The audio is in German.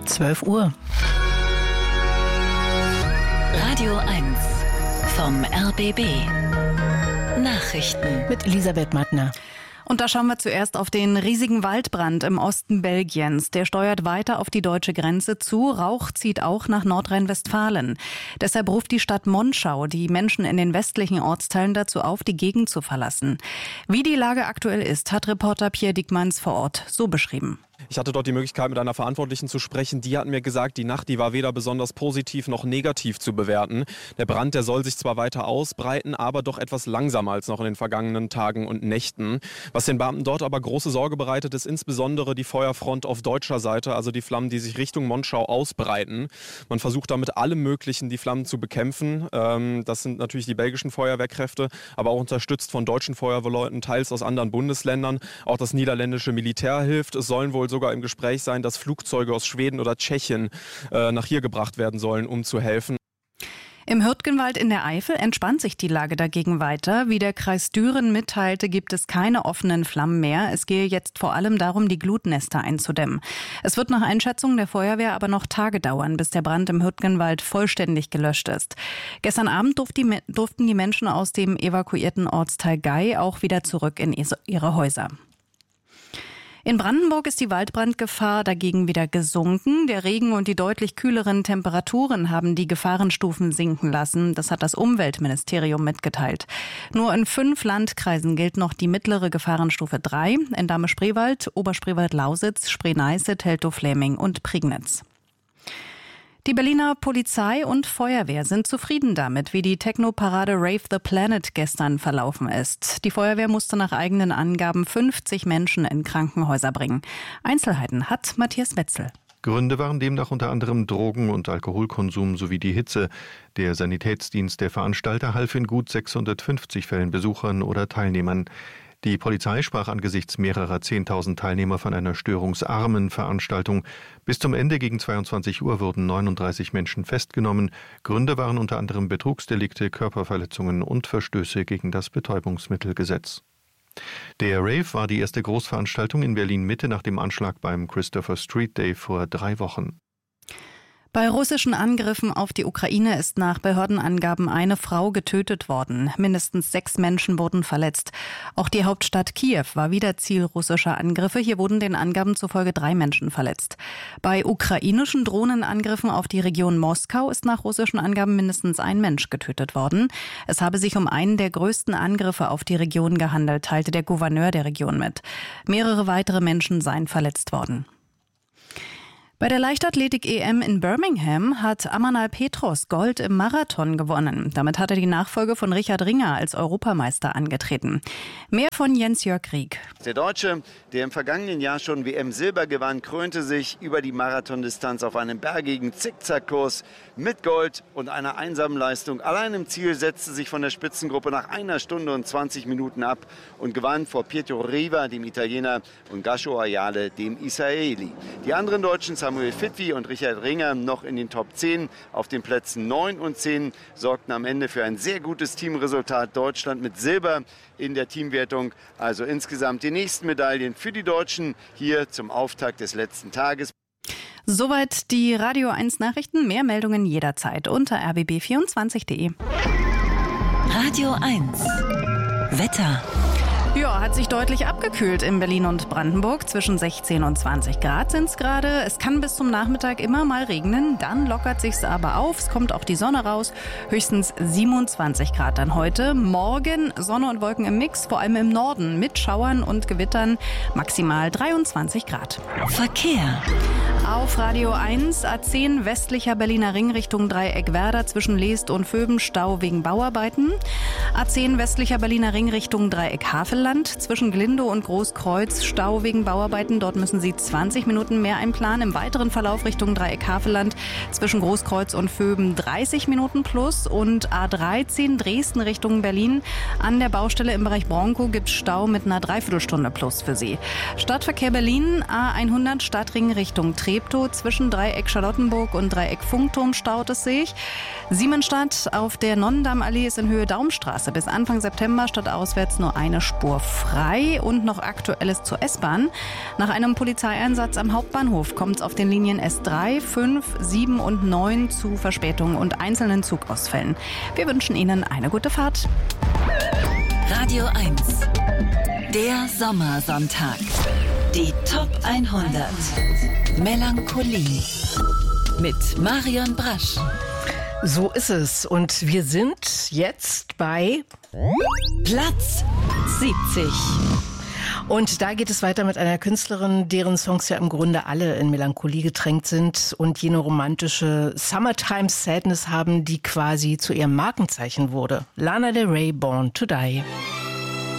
12 Uhr. Radio 1 vom RBB. Nachrichten Mit Elisabeth Mattner. Und da schauen wir zuerst auf den riesigen Waldbrand im Osten Belgiens. Der steuert weiter auf die deutsche Grenze zu. Rauch zieht auch nach Nordrhein-Westfalen. Deshalb ruft die Stadt Monschau die Menschen in den westlichen Ortsteilen dazu auf, die Gegend zu verlassen. Wie die Lage aktuell ist, hat Reporter Pierre Diekmanns vor Ort so beschrieben. Ich hatte dort die Möglichkeit, mit einer Verantwortlichen zu sprechen. Die hat mir gesagt, die Nacht, die war weder besonders positiv noch negativ zu bewerten. Der Brand, der soll sich zwar weiter ausbreiten, aber doch etwas langsamer als noch in den vergangenen Tagen und Nächten. Was den Beamten dort aber große Sorge bereitet, ist insbesondere die Feuerfront auf deutscher Seite, also die Flammen, die sich Richtung Monschau ausbreiten. Man versucht damit allem Möglichen, die Flammen zu bekämpfen. Das sind natürlich die belgischen Feuerwehrkräfte, aber auch unterstützt von deutschen Feuerwehrleuten, teils aus anderen Bundesländern. Auch das niederländische Militär hilft. Es sollen wohl sogar im Gespräch sein, dass Flugzeuge aus Schweden oder Tschechien nach hier gebracht werden sollen, um zu helfen. Im Hürtgenwald in der Eifel entspannt sich die Lage dagegen weiter. Wie der Kreis Düren mitteilte, gibt es keine offenen Flammen mehr. Es gehe jetzt vor allem darum, die Glutnester einzudämmen. Es wird nach Einschätzung der Feuerwehr aber noch Tage dauern, bis der Brand im Hürtgenwald vollständig gelöscht ist. Gestern Abend durften die Menschen aus dem evakuierten Ortsteil Gey auch wieder zurück in ihre Häuser. In Brandenburg ist die Waldbrandgefahr dagegen wieder gesunken. Der Regen und die deutlich kühleren Temperaturen haben die Gefahrenstufen sinken lassen. Das hat das Umweltministerium mitgeteilt. Nur in 5 Landkreisen gilt noch die mittlere Gefahrenstufe 3. In Dahme-Spreewald, Oberspreewald-Lausitz, Spree-Neiße, Teltow-Fläming und Prignitz. Die Berliner Polizei und Feuerwehr sind zufrieden damit, wie die Techno-Parade Rave the Planet gestern verlaufen ist. Die Feuerwehr musste nach eigenen Angaben 50 Menschen in Krankenhäuser bringen. Einzelheiten hat Matthias Wetzel. Gründe waren demnach unter anderem Drogen- und Alkoholkonsum sowie die Hitze. Der Sanitätsdienst der Veranstalter half in gut 650 Fällen Besuchern oder Teilnehmern. Die Polizei sprach angesichts mehrerer 10.000 Teilnehmer von einer störungsarmen Veranstaltung. Bis zum Ende gegen 22 Uhr wurden 39 Menschen festgenommen. Gründe waren unter anderem Betrugsdelikte, Körperverletzungen und Verstöße gegen das Betäubungsmittelgesetz. Der Rave war die erste Großveranstaltung in Berlin-Mitte nach dem Anschlag beim Christopher Street Day vor 3 Wochen. Bei russischen Angriffen auf die Ukraine ist nach Behördenangaben eine Frau getötet worden. Mindestens 6 Menschen wurden verletzt. Auch die Hauptstadt Kiew war wieder Ziel russischer Angriffe. Hier wurden den Angaben zufolge 3 Menschen verletzt. Bei ukrainischen Drohnenangriffen auf die Region Moskau ist nach russischen Angaben mindestens 1 Mensch getötet worden. Es habe sich um einen der größten Angriffe auf die Region gehandelt, teilte der Gouverneur der Region mit. Mehrere weitere Menschen seien verletzt worden. Bei der Leichtathletik-EM in Birmingham hat Amanal Petros Gold im Marathon gewonnen. Damit hat er die Nachfolge von Richard Ringer als Europameister angetreten. Mehr von Jens-Jörg Rieck. Der Deutsche, der im vergangenen Jahr schon WM-Silber gewann, krönte sich über die Marathondistanz auf einem bergigen Zickzackkurs mit Gold und einer einsamen Leistung. Allein im Ziel setzte sich von der Spitzengruppe nach 1 Stunde und 20 Minuten ab und gewann vor Pietro Riva, dem Italiener, und Gasho Ayale, dem Israeli. Die anderen Deutschen, Samuel Fitwi und Richard Ringer, noch in den Top 10. Auf den Plätzen 9 und 10 sorgten am Ende für ein sehr gutes Teamresultat. Deutschland mit Silber in der Teamwertung. Also insgesamt die nächsten Medaillen für die Deutschen hier zum Auftakt des letzten Tages. Soweit die Radio 1 Nachrichten. Mehr Meldungen jederzeit unter rbb24.de. Radio 1 Wetter. Ja, hat sich deutlich abgekühlt in Berlin und Brandenburg. Zwischen 16 und 20 Grad sind es gerade. Es kann bis zum Nachmittag immer mal regnen. Dann lockert sich's aber auf. Es kommt auch die Sonne raus. Höchstens 27 Grad dann heute. Morgen Sonne und Wolken im Mix, vor allem im Norden mit Schauern und Gewittern. Maximal 23 Grad. Verkehr. Auf Radio 1 A10 westlicher Berliner Ring Richtung Dreieck Werder zwischen Leest und Vöben Stau wegen Bauarbeiten. A10 westlicher Berliner Ring Richtung Dreieck Havelland zwischen Glindow und Großkreuz Stau wegen Bauarbeiten. Dort müssen Sie 20 Minuten mehr einplanen. Im weiteren Verlauf Richtung Dreieck Havelland zwischen Großkreuz und Vöben 30 Minuten plus. Und A13 Dresden Richtung Berlin an der Baustelle im Bereich Bronkow gibt es Stau mit einer Dreiviertelstunde plus für Sie. Stadtverkehr Berlin A100 Stadtring Richtung Treptow zwischen Dreieck Charlottenburg und Dreieck Funkturm staut es sich. Siemensstadt auf der Nonnendammallee ist in Höhe Daumstraße bis Anfang September stadtauswärts nur eine Spur Uhr frei und noch Aktuelles zur S-Bahn. Nach einem Polizeieinsatz am Hauptbahnhof kommt es auf den Linien S3, 5, 7 und 9 zu Verspätungen und einzelnen Zugausfällen. Wir wünschen Ihnen eine gute Fahrt. Radio 1, der Sommersonntag. Die Top 100. Melancholie mit Marion Brasch. So ist es. Und wir sind jetzt bei Platz 70. Und da geht es weiter mit einer Künstlerin, deren Songs ja im Grunde alle in Melancholie getränkt sind und jene romantische Summertime Sadness haben, die quasi zu ihrem Markenzeichen wurde. Lana Del Rey, Born to Die.